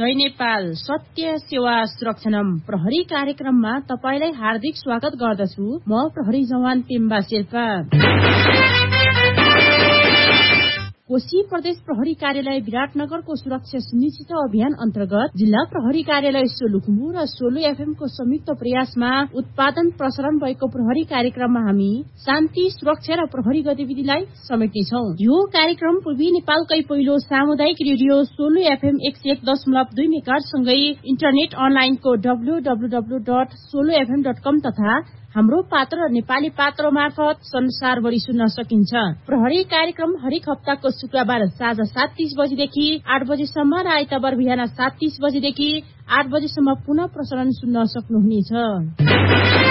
जय नेपाल सत्य सेवा सुरक्षणम प्रहरी कार्यक्रममा तपाईलाई हार्दिक स्वागत गर्दछु। म प्रहरी जवान पेम्बा शेर्पा। कोशी प्रदेश प्रहरी कार्यालय विराटनगरको सुरक्षा सुनिश्चित अभियान अन्तर्गत जिल्ला प्रहरी कार्यालय सोलुखुम्बु र सोलु एफएम को संयुक्त प्रयासमा उत्पादन प्रसारण भएको प्रहरी कार्यक्रममा हामी शान्ति सुरक्षा र प्रहरी गतिविधिलाई समेट्नेछौं। यो कार्यक्रम पूर्वी नेपालकै पहिलो सामुदायिक रेडियो सोलु एफएम 101.2 मेगाहर्ज सँगै इन्टरनेट अनलाइनको www.solufm.com तथा हाम्रो पात्र र नेपाली पात्र मार्फत संसारभरि सुन्न सकिन्छ। प्रहरी कार्यक्रम हरेक हप्ताको शुक्रबार साँझ 7:30 बजेदेखि 8 बजेसम्म र आइतबार बिहान 7:30 बजेदेखि 8 बजेसम्म पुनः प्रसारण सुन्न सक्नुहुनेछ।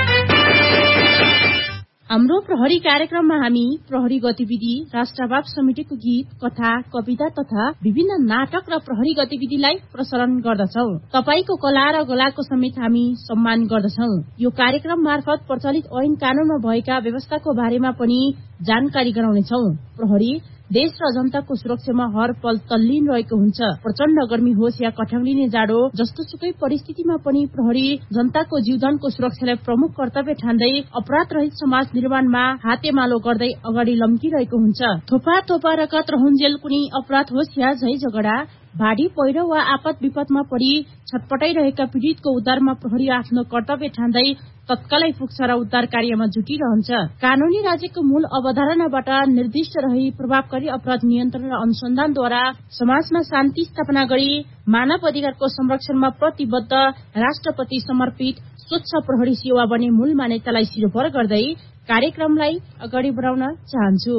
हाम्रो प्रहरी कार्यक्रममा हामी प्रहरी गतिविधि, राष्ट्रभाव समितिको गीत, कथा, कविता तथा विभिन्न नाटक र प्रहरी गतिविधिलाई प्रसारण गर्दछौ। तपाईको कला र गलाको समेत हामी सम्मान गर्दछौ। यो कार्यक्रम मार्फत प्रचलित ऐन कानूनमा भएका व्यवस्थाको बारेमा पनि जानकारी गराउनेछौ। प्रहरी देश र जनताको सुरक्षामा हर पल तल्लीन रहेको हुन्छ। प्रचण्ड गर्मी होस् या कठ्याउलिने जाडो, जस्तोसुकै परिस्थितिमा पनि प्रहरी जनताको जीवनको सुरक्षालाई प्रमुख कर्तव्य ठान्दै अपराध रहित समाज निर्माणमा हातेमालो गर्दै अगाडि लम्किरहेको हुन्छ। थोपा थोपा रगत रहन्जेल कुनै अपराध होस् या झै झगडा, बाढी पहिरो वा आपद विपदमा परि छटपटाइरहेका पीड़ितको उद्धारमा प्रहरी आफ्नो कर्तव्य ठान्दै तत्कालै पुग्छ र उद्धार कार्यमा जुटिरहन्छ। कानूनी राज्यको मूल अवधारणाबाट निर्दिष्ट रही प्रभावकारी अपराध नियन्त्रण र अनुसन्धानद्वारा समाजमा शान्ति स्थापना गरी मानव अधिकारको संरक्षणमा प्रतिबद्ध राष्ट्रपति समर्पित स्वच्छ प्रहरी सेवा बने मूल मान्यतालाई सिरोपर गर्दै कार्यक्रमलाई अगाडि बढाउन चाहन्छु।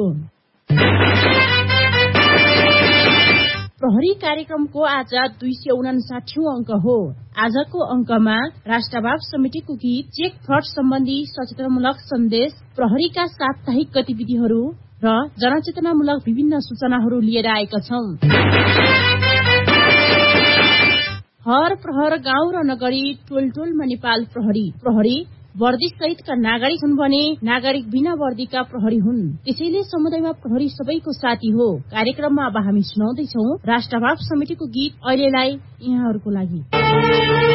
प्रहरी कार्यक्रमको आज 259औं अंक हो। आजको अंकमा राष्ट्रभाव समितिको गीत, चेक फ्रड सम्बन्धी सचेतनामूलक सन्देश, प्रहरीका साप्ताहिक गतिविधिहरू र जनचेतनामूलक विभिन्न सूचनाहरू लिएर आएका छौं। हर प्रहर गाउँ र नगरी टोल टोलमा नेपाल प्रहरी वर्दी सहितका नागरिक हुन् भने नागरिक बिना वर्दीका प्रहरी हुन्। त्यसैले समुदायमा प्रहरी सबैको साथी हो। कार्यक्रममा अब हामी सुनाउँदैछौ राष्ट्रभाव समितिको गीत। अहिलेलाई यहाँहरूको लागि